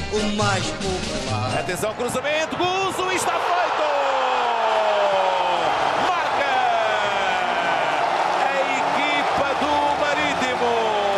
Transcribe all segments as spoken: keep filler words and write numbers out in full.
o mais popular. Atenção, cruzamento, Guzo, e está feito! Marca a equipa do Marítimo.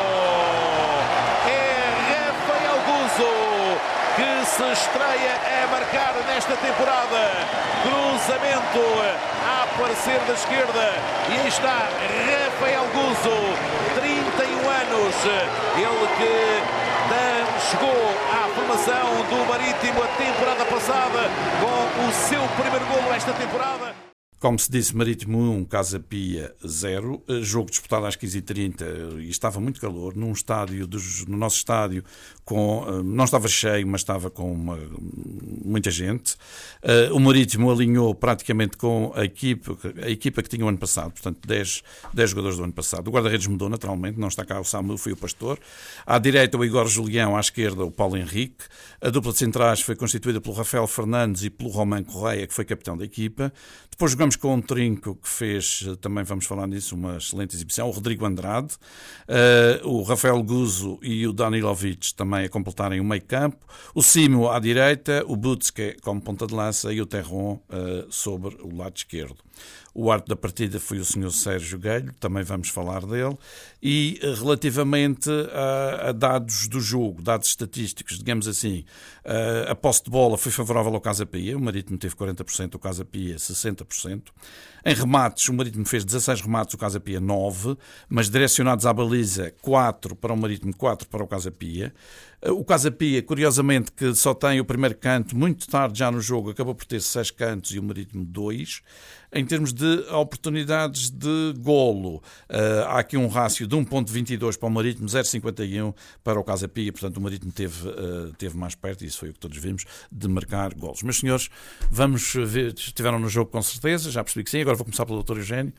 É Rafael Guzo que se estreia a marcar nesta temporada. Cruzamento a aparecer da esquerda. E aí está Rafael Guzo, trinta e um anos. Ele que chegou à formação do Marítimo a temporada passada com o seu primeiro golo esta temporada. Como se disse, Marítimo um, Casa Pia zero, jogo disputado às quinze e trinta e estava muito calor, num estádio, dos, no nosso estádio, com, não estava cheio, mas estava com uma, muita gente. O Marítimo alinhou praticamente com a equipa, a equipa que tinha o ano passado, portanto dez, dez jogadores do ano passado. O guarda-redes mudou naturalmente, não está cá o Samu, foi o Pastor. À direita o Igor Julião, à esquerda o Paulo Henrique. A dupla de centrais foi constituída pelo Rafael Fernandes e pelo Román Correia, que foi capitão da equipa. Depois jogamos com um trinco que fez, também vamos falar nisso, uma excelente exibição, o Rodrigo Andrade, uh, o Rafael Guzo e o Danilovic também a completarem o meio campo, o Simo à direita, o Butske como ponta de lança e o Terron uh, sobre o lado esquerdo. O árbitro da partida foi o senhor Sérgio Guelho, também vamos falar dele. E relativamente a, a dados do jogo, dados estatísticos, digamos assim, a, a posse de bola foi favorável ao Casa Pia, o Marítimo teve quarenta por cento, o Casa Pia sessenta por cento. Em remates, o Marítimo fez dezasseis remates, o Casa Pia nove, mas direcionados à baliza, quatro para o Marítimo, quatro para o Casa Pia. O Casa Pia, curiosamente, que só tem o primeiro canto, muito tarde já no jogo, acabou por ter seis cantos e o Marítimo dois. Em termos de oportunidades de golo, há aqui um rácio de um vírgula vinte e dois para o Marítimo, zero vírgula cinquenta e um para o Casa Pia, portanto o Marítimo teve, teve mais perto, e isso foi o que todos vimos, de marcar golos. Meus senhores, vamos ver, estiveram no jogo com certeza, já percebi que sim, agora vou começar pelo doutor Eugénio.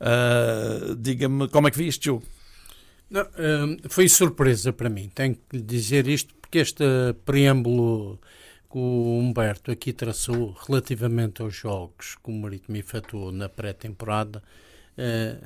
Uh, diga-me como é que vi este jogo. Não, foi surpresa para mim, tenho que lhe dizer isto, porque este preâmbulo que o Humberto aqui traçou relativamente aos jogos que o Marítimo efetuou na pré-temporada uh,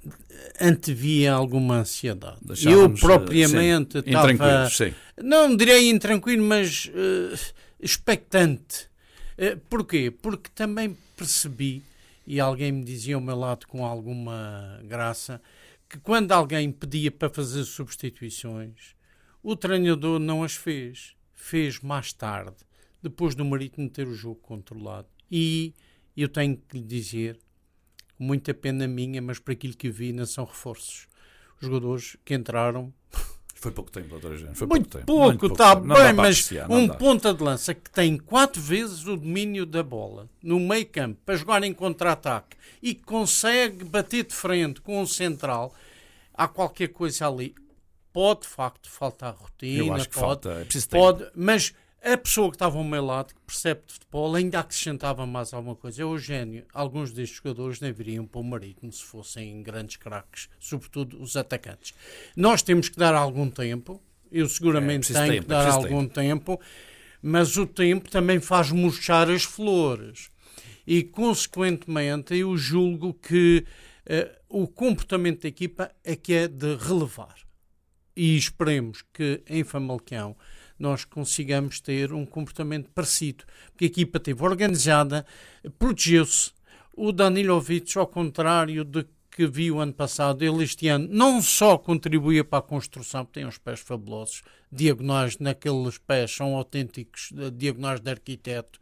antevia alguma ansiedade. Eu propriamente sim, estava, sim. não direi intranquilo, mas uh, expectante. Uh, porquê? Porque também percebi, e alguém me dizia ao meu lado com alguma graça, que quando alguém pedia para fazer substituições, o treinador não as fez. Fez mais tarde, depois do Marítimo ter o jogo controlado. E eu tenho que lhe dizer, com muita pena minha, mas para aquilo que eu vi, não são reforços. Os jogadores que entraram... Foi pouco tempo, doutor Eugénio. Foi muito pouco, pouco, tempo. está bem, bem, mas apreciar, um dá. ponta de lança que tem quatro vezes o domínio da bola no meio campo para jogar em contra-ataque e que consegue bater de frente com um central, há qualquer coisa ali. Pode, de facto, faltar rotina. Eu acho que pode, falta, é preciso pode, mas a pessoa que estava ao meu lado, que percebe de futebol, ainda acrescentava mais alguma coisa. Eu, Eugénio, alguns destes jogadores nem viriam para o Marítimo se fossem grandes craques, sobretudo os atacantes. Nós temos que dar algum tempo, eu seguramente é, tenho tempo, que dar algum tempo. tempo, mas o tempo também faz murchar as flores. E, consequentemente, eu julgo que uh, o comportamento da equipa é que é de relevar. E esperemos que em Famalicão nós consigamos ter um comportamento parecido. Porque a equipa esteve organizada, protegeu-se. O Danilovic, ao contrário de que vi o ano passado, ele este ano não só contribuía para a construção, tem uns pés fabulosos, diagonais naqueles pés, são autênticos diagonais de arquiteto,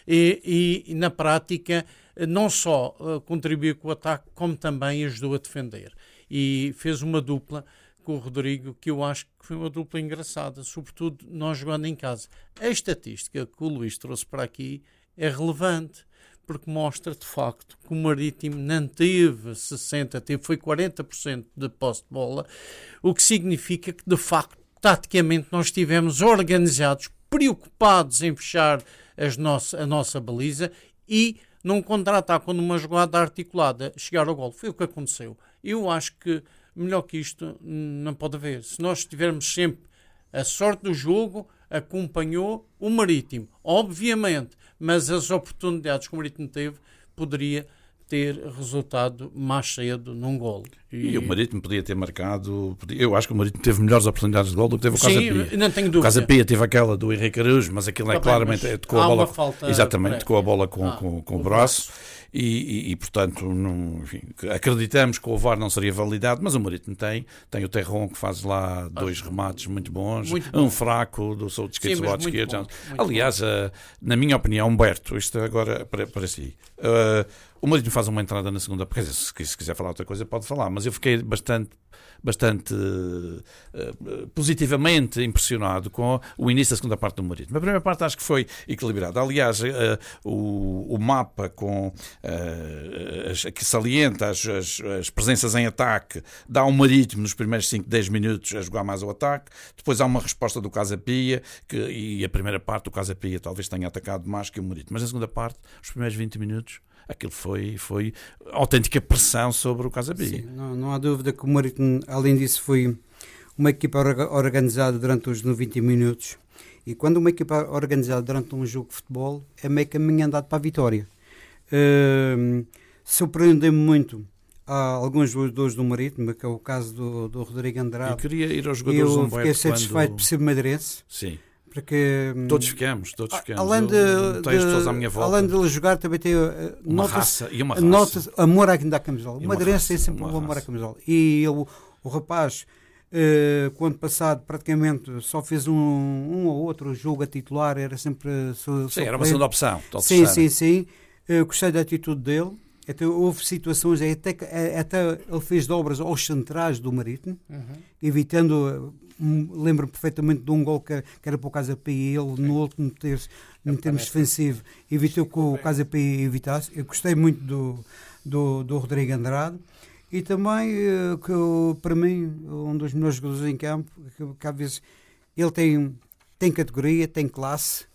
e, e, e na prática não só uh, contribuiu com o ataque, como também ajudou a defender. E fez uma dupla com o Rodrigo, que eu acho que foi uma dupla engraçada, sobretudo nós jogando em casa. A estatística que o Luís trouxe para aqui é relevante, porque mostra de facto que o Marítimo não teve sessenta por cento, teve, foi quarenta por cento de posse de bola, o que significa que de facto, taticamente, nós estivemos organizados, preocupados em fechar as nossa, a nossa baliza e num contra-ataque, quando uma jogada articulada chegar ao golo. Foi o que aconteceu. Eu acho que melhor que isto não pode haver. Se nós tivermos sempre a sorte do jogo, acompanhou o Marítimo, obviamente, mas as oportunidades que o Marítimo teve, poderia ter resultado mais cedo num gol. E, e o Marítimo podia ter marcado. Podia, eu acho que o Marítimo teve melhores oportunidades de gol do que teve o Casa Pia. Sim, não tenho dúvida. O Casa Pia teve aquela do Henrique Araújo, mas aquilo é Tá bem, claramente. mas Tocou a há bola. uma falta Exatamente, prévia. tocou a bola com, Ah, com, com o o braço. E, e, e, portanto, não, enfim, acreditamos que o V A R não seria validado, mas o Marítimo tem. Tem o Terron, que faz lá dois remates muito bons, muito bom. um fraco do seu de esquerdo Sim, do mas lado muito esquerdo. bom, muito Aliás, uh, na minha opinião, Humberto, isto agora para, para si. Uh, o Marítimo faz uma entrada na segunda, porque se, se quiser falar outra coisa, pode falar, mas eu fiquei bastante. bastante uh, uh, positivamente impressionado com o início da segunda parte do Marítimo. A primeira parte acho que foi equilibrada. Aliás, uh, o, o mapa com uh, as, que salienta as, as, as presenças em ataque dá ao Marítimo nos primeiros cinco, dez minutos a jogar mais ao ataque. Depois há uma resposta do Casa Pia que, e a primeira parte do Casa Pia talvez tenha atacado mais que o Marítimo. Mas na segunda parte, os primeiros vinte minutos, aquilo foi, foi autêntica pressão sobre o Casa Pia. Sim, não, não há dúvida que o Marítimo, além disso, foi uma equipa organizada durante os noventa minutos. E quando uma equipa organizada durante um jogo de futebol, é meio caminho andado para a vitória. Uh, Surpreendeu-me muito a alguns jogadores do Marítimo, que é o caso do, do Rodrigo Andrade. Eu queria ir aos jogadores Eu Humberto fiquei satisfeito quando... por ser madeirense. Sim. Porque, todos ficamos, todos ficamos. Além de, eu, de, as pessoas à minha volta. além de ele jogar, também tem uh, uma nota raça e uma raça. Nota amor à camisola. O madeirense tem sempre um o amor à camisola. E ele, o rapaz, uh, com o ano passado, praticamente só fez um, um ou outro jogo a titular, era sempre. So, sim, era uma segunda opção. Sim, sim, sim. Uh, gostei da atitude dele. Até houve situações, até, até ele fez dobras aos centrais do Marítimo, uhum. evitando. Lembro-me perfeitamente de um gol que, que era para o Casa Pia e ele no último terço, em termos defensivos, evitou que o Casa Pia evitasse. Eu gostei muito do, do, do Rodrigo Andrade e também que para mim um dos melhores jogadores em campo, que, que às vezes ele tem, tem categoria, tem classe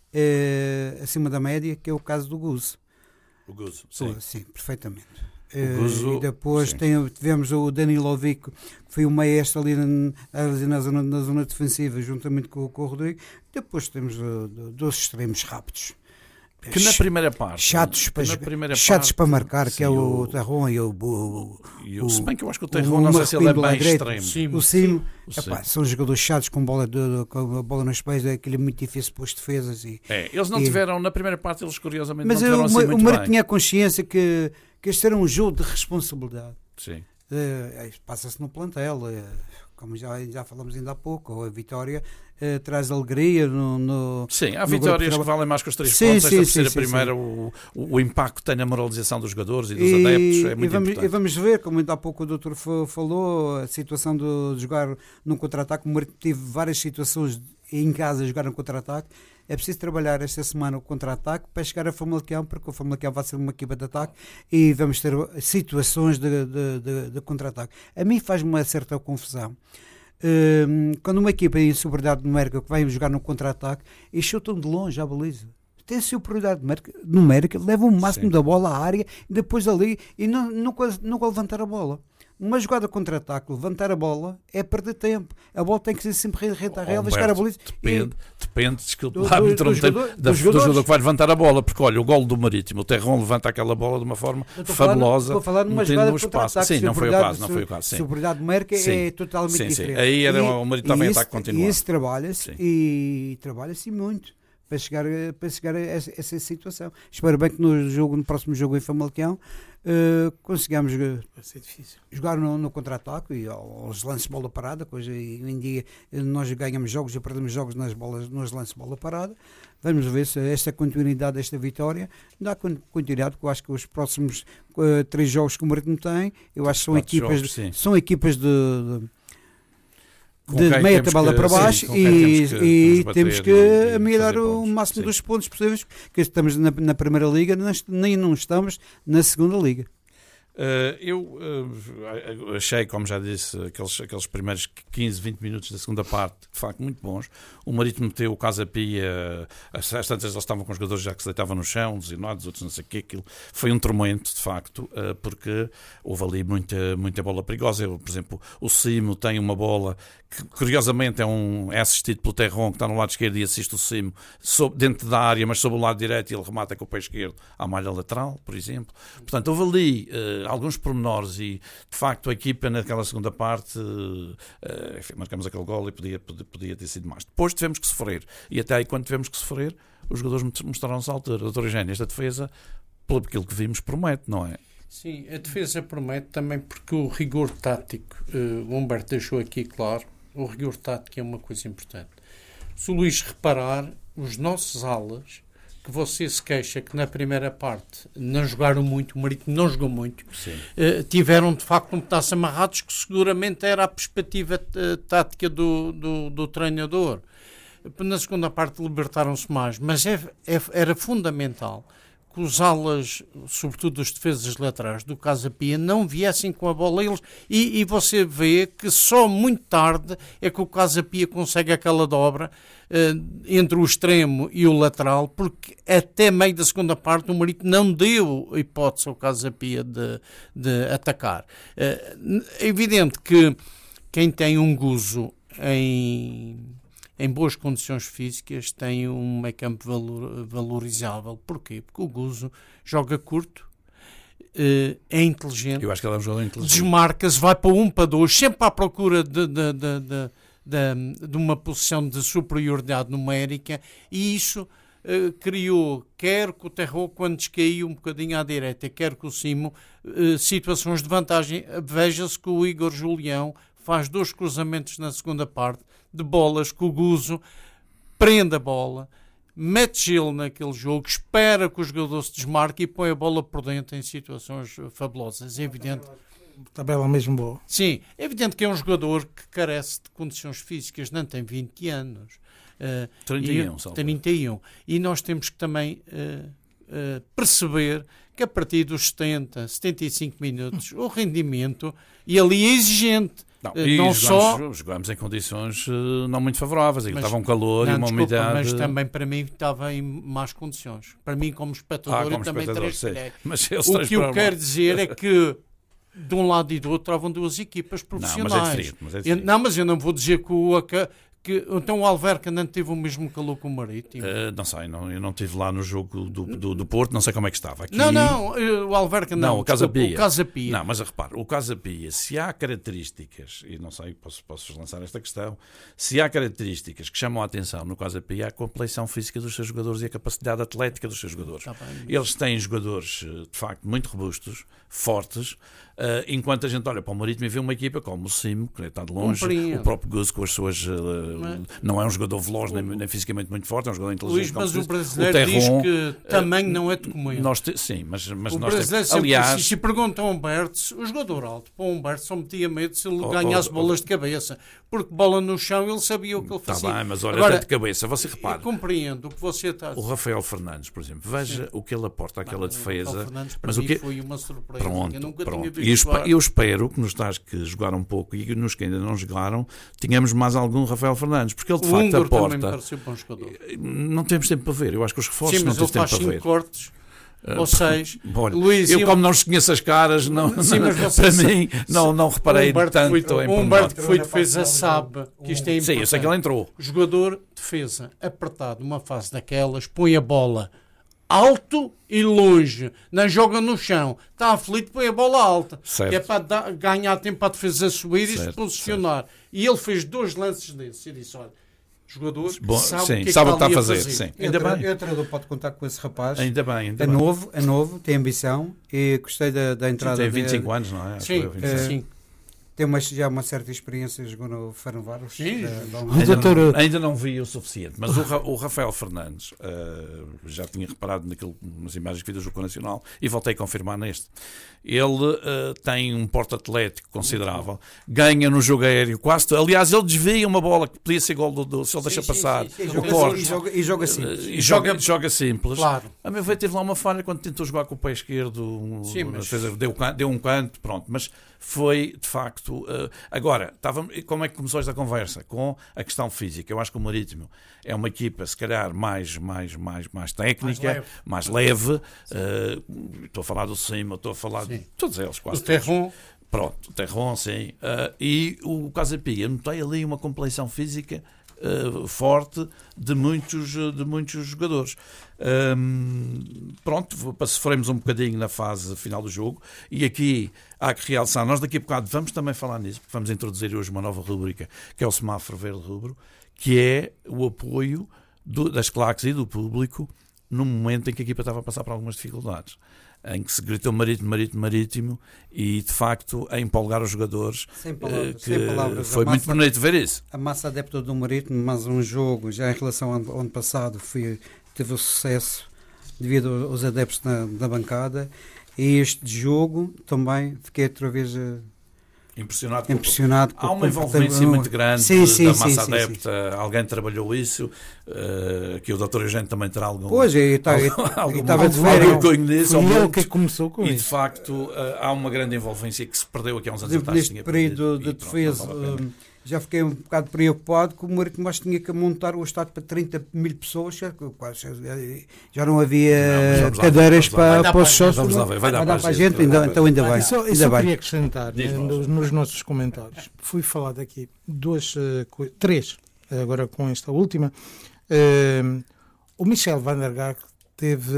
eh, acima da média, que é o caso do Guzo. O Guzo, sim. Sim, perfeitamente. Guzo, e depois tem, tivemos o Danilovic, que foi o maestro ali na, na, zona, na zona defensiva, juntamente com, com o Rodrigo. Depois temos uh, dois extremos rápidos. Que na primeira parte. Chatos, para, na primeira chatos parte, para marcar, sim, que é o, o Terron e o, o, o... Se bem que eu acho que o Terron, não sei se ele é bem extremo. Sim, o Cimo. Epá, são jogadores chatos com, bola de, com a bola nos pés, é aquele muito difícil para as defesas. E, é, eles não e... tiveram, na primeira parte, eles curiosamente mas não tiveram eu, assim o, muito o Marco bem. tinha a consciência que, que este era um jogo de responsabilidade. Sim. Uh, passa-se no plantel, uh, como já, já falamos ainda há pouco, a vitória uh, traz alegria no, no sim, há no vitórias grupo. Que valem mais que os três sim, pontos. sim, Esta sim, terceira sim, primeira, sim. O, o, o impacto que tem na moralização dos jogadores e dos e, adeptos é muito e vamos, importante. E vamos ver, como ainda há pouco o doutor falou, a situação de jogar num contra-ataque. O Marítimo teve várias situações em casa a jogar no contra-ataque. É preciso trabalhar esta semana o contra-ataque para chegar a Famalicão, porque o Famalicão vai ser uma equipa de ataque e vamos ter situações de, de, de, de contra-ataque. A mim faz-me uma certa confusão. Uh, quando uma equipa em superioridade numérica que vai jogar no contra-ataque e chutam de longe à baliza. Tem superioridade numérica, numérica levam o máximo Sim. da bola à área e depois ali e não, nunca, nunca levantar a bola. Uma jogada contra-ataque, levantar a bola é perder tempo. A bola tem que ser sempre reta a relva, chegar a baliza. Depende, e... depende desculpa, do, lá, do, do, jogador, da, do jogador que vai levantar a bola, porque olha, o golo do Marítimo, o Terron levanta aquela bola de uma forma fabulosa. Estou a falar numa jogada no espaço. Sim, não foi o caso, não foi o caso. Sim. Superioridade numérica sim. é totalmente sim, diferente. Sim. Aí era e, o Marítimo também ataque continuado. E isso trabalha-se e trabalha-se muito. Para chegar, para chegar a essa, essa situação. Espero bem que no, jogo, no próximo jogo em Famalicão uh, consigamos uh, jogar no, no contra-ataque e aos lances de bola parada, coisa e em dia nós ganhamos jogos e perdemos jogos nas bolas, nos lances de bola parada. Vamos ver se esta continuidade desta vitória dá continuidade, porque eu acho que os próximos uh, três jogos que o Marítimo tem, eu acho que são equipas, jogos, de, são equipas de, de Com de meia tabela para baixo sim, e, temos que, e temos que e, melhorar o máximo sim. dos pontos possíveis, que estamos na, na primeira liga, nem não estamos na segunda liga. Uh, eu uh, achei, como já disse, aqueles, aqueles primeiros quinze, vinte minutos da segunda parte, de facto, muito bons. O Marítimo meteu o Casa Pia, às tantas eles estavam com os jogadores já que se deitavam no chão, lesionados, outros não sei o quê. Aquilo foi um tormento, de facto, uh, porque houve ali muita, muita bola perigosa. Eu, por exemplo, o Simo tem uma bola que, curiosamente, é, um, é assistido pelo Terron, que está no lado esquerdo, e assiste o Simo sob, dentro da área, mas sob o lado direito, e ele remata com o pé esquerdo à malha lateral, por exemplo. Portanto, houve ali uh, alguns pormenores e, de facto, a equipa naquela segunda parte, uh, enfim, marcamos aquele gol e podia, podia, podia ter sido mais. Depois tivemos que sofrer. E até aí, quando tivemos que sofrer, os jogadores mostraram-se à altura. Doutor Eugénio, esta defesa, pelo aquilo que vimos, promete, não é? Sim, a defesa promete também porque o rigor tático, uh, o Humberto deixou aqui claro, o rigor tático é uma coisa importante. Se o Luís reparar, os nossos alas, que você se queixa que na primeira parte não jogaram muito, o Marítimo não jogou muito, uh, tiveram de facto um pedaço amarrados, que seguramente era a perspectiva uh, tática do, do, do treinador. Na segunda parte libertaram-se mais, mas é, é, era fundamental que os alas, sobretudo os defesas laterais do Casa Pia, não viessem com a bola eles, e, e você vê que só muito tarde é que o Casa Pia consegue aquela dobra uh, entre o extremo e o lateral, porque até meio da segunda parte o Marítimo não deu hipótese ao Casa Pia de, de atacar. Uh, é evidente que quem tem um gozo em... em boas condições físicas, tem um meio campo valor, valorizável. Porquê? Porque o Guzo joga curto, é inteligente, eu acho que ele é um jogador inteligente, desmarca-se, vai para um, para dois, sempre à procura de, de, de, de, de, de uma posição de superioridade numérica, e isso uh, criou, quer que o Terro, quando descaiu um bocadinho à direita, quer que o Simo, uh, situações de vantagem. Veja-se que o Igor Julião faz dois cruzamentos na segunda parte, de bolas que o Guzo prende a bola, mete gelo naquele jogo, espera que o jogador se desmarque e põe a bola por dentro em situações fabulosas. É evidente. Tabela mesmo boa. Sim, é evidente que é um jogador que carece de condições físicas, não tem vinte anos. Uh, trinta e um, e, trinta e um. E nós temos que também uh, uh, perceber que a partir dos setenta, setenta e cinco minutos, o rendimento, e ali é exigente. Não, uh, e não jogamos, só jogamos em condições uh, não muito favoráveis, mas, estava um calor não, e uma desculpa, umidade. Mas também para mim estava em más condições. Para mim, como espectador, ah, como eu também espectador, três mas O que eu quero dizer é que de um lado e do outro estavam duas equipas profissionais. Não, mas é diferente, mas é diferente. Eu, não, mas eu não vou dizer que o que então o Alverca não teve o mesmo calor que o Marítimo. Uh, não sei, não, eu não estive lá no jogo do, do, do Porto, não sei como é que estava. Aqui... Não, não, o Alverca não. Não, o Casa Pia. O Casa Pia. Não, mas repare, o Casa Pia, se há características, e não sei, posso, posso lançar esta questão, se há características que chamam a atenção no Casa Pia, a complexão física dos seus jogadores e a capacidade atlética dos seus jogadores. Tá bem, eles têm jogadores, de facto, muito robustos, fortes, Uh, enquanto a gente olha para o Marítimo e vê uma equipa como o Simo, que está de longe, o próprio Guzo com as suas... Uh, mas, não é um jogador veloz nem, nem fisicamente muito forte, é um jogador inteligente. Luís, mas o brasileiro o Terron, diz que tamanho uh, não é de comum. Nós te, sim, mas, mas o nós brasileiro temos... Aliás... Se perguntam ao Humberto, o jogador alto, para o Humberto só metia medo se ele oh, ganhasse oh, bolas oh, de cabeça, porque bola no chão ele sabia o que ele fazia. Está bem, mas olha, Agora, de cabeça, você repara. Compreendo o que você está a dizer. O Rafael Fernandes, por exemplo, veja sim. o que ele aporta àquela não, defesa. O Fernandes, para mas mim, o que foi uma surpresa. Pronto, eu nunca pronto. tinha visto. E eu, espero, eu espero que nos tais que jogaram um pouco e nos que ainda não jogaram, tenhamos mais algum Rafael Fernandes, porque ele de o facto Húngaro aporta. Também me pareceu bom jogador. Não temos tempo para ver, eu acho que os reforços sim, não temos tempo para ver. ver. Cortes. Ou seis. Olha, Luís, eu, como não os conheço as caras, não, sim, não, mas para mim, não, não reparei tanto foi, em O Humberto que foi defesa sabe que isto é importante. Sim, eu sei que ele entrou. Jogador, defesa, apertado, numa fase daquelas, põe a bola alto e longe, não joga no chão, está aflito, põe a bola alta, certo. que é para dar, ganhar tempo para a defesa subir certo, e se posicionar. Certo. E ele fez dois lances desses e disse, olha, jogador Bom, sabe, sim, que sabe o que está a fazer. fazer. Sim. Ainda bem. O treinador pode contar com esse rapaz. Ainda bem, ainda é bem. novo, é novo, tem ambição e gostei da, da entrada. Sim, tem vinte e cinco de... anos, não é? Sim, vinte e cinco. tem uma, já uma certa experiência, jogou no Ferencváros. Sim. Ainda, não, ainda não vi o suficiente, mas o, o Rafael Fernandes, uh, já tinha reparado naquilo, nas imagens que vi do Jogo Nacional e voltei a confirmar neste. Ele uh, tem um porte atlético considerável, ganha no jogo aéreo quase, aliás ele desvia uma bola que podia ser gol do, do se ele deixa sim, passar sim, sim. o Joga, porte, e, joga, e joga simples, uh, e joga, joga simples. Claro. A meu ver teve lá uma falha quando tentou jogar com o pé esquerdo, sim, mas... fez, deu, deu um canto, pronto, mas foi de facto uh, agora, estava, como é que começou esta conversa? Com a questão física. Eu acho que o Marítimo é uma equipa se calhar mais, mais, mais, mais técnica, mais leve, mais leve. Uh, estou a falar do Cima, estou a falar sim. de todos eles quase. O Terron. Pronto, o Terron, sim. Uh, e o Casa Pia, notei ali uma complexão física uh, forte de muitos, de muitos jogadores. Um, pronto, sofremos um bocadinho na fase final do jogo e aqui há que realçar, nós daqui a bocado vamos também falar nisso, porque vamos introduzir hoje uma nova rubrica que é o Semáforo Verde-Rubro, que é o apoio do, das claques e do público no momento em que a equipa estava a passar por algumas dificuldades, em que se gritou Marítimo, Marítimo, Marítimo e de facto a empolgar os jogadores. Sem palavras, que sem palavras. Foi massa, muito bonito ver isso. A massa adepta do Marítimo, mais um jogo, já em relação ao ano, ao ano passado, foi, teve o sucesso devido aos adeptos na, na bancada, e este jogo também fiquei outra vez impressionado. impressionado com, há uma envolvência muito grande sim, sim, da massa sim, adepta, sim, sim. Alguém trabalhou isso, uh, que o doutor Eugênio também terá algum pois, e estava de férias, foi ele que começou com e isso. De facto uh, há uma grande envolvência que se perdeu aqui há uns anos atrás. Neste período de defesa já fiquei um bocado preocupado que o Marítimo tinha que montar o estádio para trinta mil pessoas, já, já não havia não, cadeiras lá, para, para os sócios. Vamos lá ver, vai dar para, para a gente, ainda, vai, então ainda vai. Só, ainda só vai. queria acrescentar nos, nos nossos comentários. Fui falar daqui duas, uh, três, agora com esta última. Uh, o Michel van der Gaag teve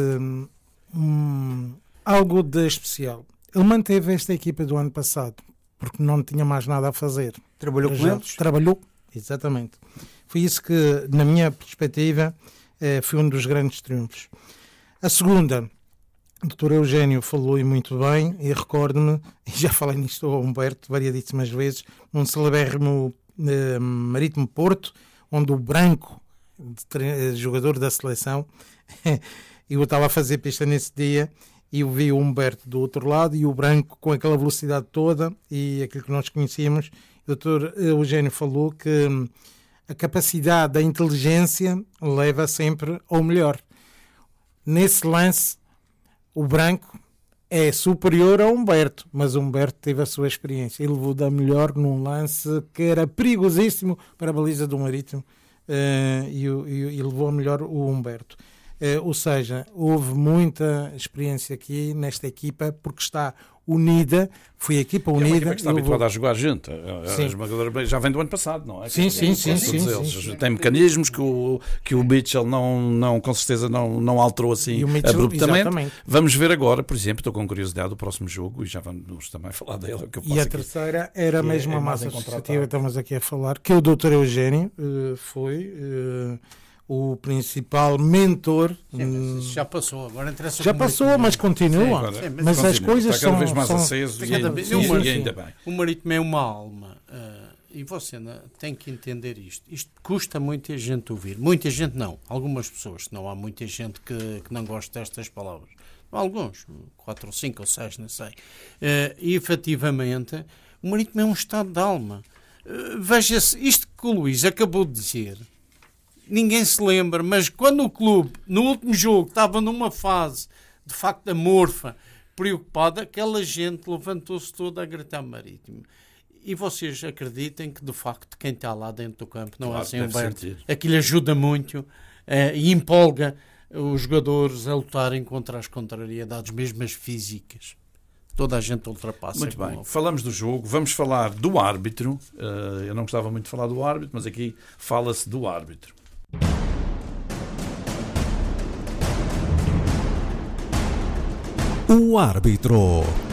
um, algo de especial. Ele manteve esta equipa do ano passado, porque não tinha mais nada a fazer. Trabalhou com eles? Trabalhou, exatamente. Foi isso que, na minha perspectiva, eh, foi um dos grandes triunfos. A segunda, o doutor Eugênio falou e muito bem, e recordo-me, e já falei nisto ao Humberto variadíssimas vezes, num celebérrimo eh, Marítimo Porto, onde o Branco, jogador da seleção, eu estava a fazer pista nesse dia, e eu vi o Humberto do outro lado e o Branco com aquela velocidade toda e aquilo que nós conhecíamos. O doutor Eugênio falou que a capacidade da inteligência leva sempre ao melhor. Nesse lance, o Branco é superior ao Humberto, mas o Humberto teve a sua experiência. Ele levou da melhor num lance que era perigosíssimo para a baliza do Marítimo uh, e, e, e levou a melhor o Humberto. Uh, ou seja, houve muita experiência aqui nesta equipa, porque está unida, foi a equipa unida. É uma equipa que está habituada vou... a jogar junto. Já vem do ano passado, não é? Sim, sim, sim. sim, sim, sim. Tem mecanismos que o, que o Mitchell não, não, com certeza não, não alterou assim Mitchell, abruptamente. Exatamente. Vamos ver agora, por exemplo, estou com curiosidade do próximo jogo e já vamos também falar dele. Que eu e a aqui. terceira era mesmo é, a massa associativa, estamos aqui a falar, que o doutor Eugênio uh, foi... Uh, o principal mentor. Sim, mas já passou, agora interessa. Já passou, mas continua. Sim, agora, sim, mas mas continua. As coisas está cada são vez mais são, aceso e, ainda, vez, sim, e ainda bem. O Marítimo é uma alma uh, e você né, tem que entender isto. Isto custa muita gente ouvir. Muita gente não. Algumas pessoas, não há muita gente que, que não gosta destas palavras. Alguns, quatro ou cinco ou seis, não sei. Uh, e efetivamente, o Marítimo é um estado de alma. Uh, Veja-se, isto que o Luís acabou de dizer. Ninguém se lembra, mas quando o clube, no último jogo, estava numa fase, de facto, amorfa, preocupada, aquela gente levantou-se toda a gritar Marítimo. E vocês acreditem que, de facto, quem está lá dentro do campo, não claro, é assim, Humberto, aquilo ajuda muito eh, e empolga os jogadores a lutarem contra as contrariedades, mesmo as físicas. Toda a gente ultrapassa. Muito bem, falamos do jogo, vamos falar do árbitro. Uh, eu não gostava muito de falar do árbitro, mas aqui fala-se do árbitro. O árbitro.